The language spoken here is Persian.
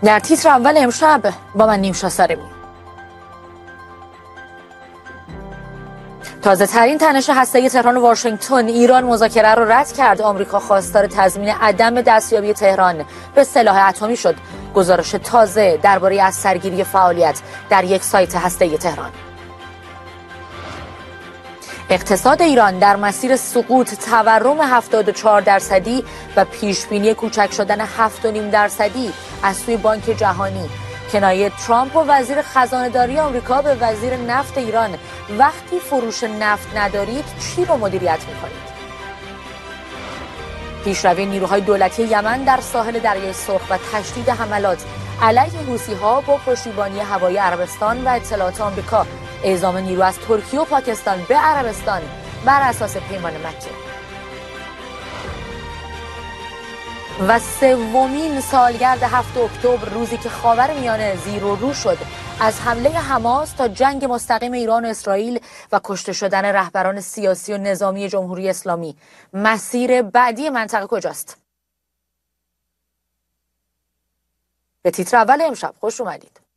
در تیتر اول امشب با من نیوشا سارمی. تازه ترین تنش هسته‌ای تهران و واشنگتن، ایران مذاکره را رد کرد. آمریکا خواستار تضمین عدم دستیابی تهران به سلاح اتمی شد. گزارش تازه درباره از سرگیری فعالیت در یک سایت هسته‌ای تهران. اقتصاد ایران در مسیر سقوط، تورم 74% و پیشبینی کوچک شدن 7.5% از سوی بانک جهانی. کنایه ترامپ و وزیر خزانه‌داری آمریکا به وزیر نفت ایران: وقتی فروش نفت ندارید چی رو مدیریت می‌کنید؟ پیشروی نیروهای دولتی یمن در ساحل دریای سرخ و تشدید حملات علیه حوثی‌ها با پشتیبانی هوایی عربستان و اطلاعات آمریکا. اعزام نیرو از ترکیه و پاکستان به عربستان بر اساس پیمان مکه. و سومین سالگرد 7 اکتبر، روزی که خاورمیانه زیر و رو شد از حمله حماس تا جنگ مستقیم ایران و اسرائیل و کشته شدن رهبران سیاسی و نظامی جمهوری اسلامی. مسیر بعدی منطقه کجاست؟ به تیتر اول امشب خوش اومدید.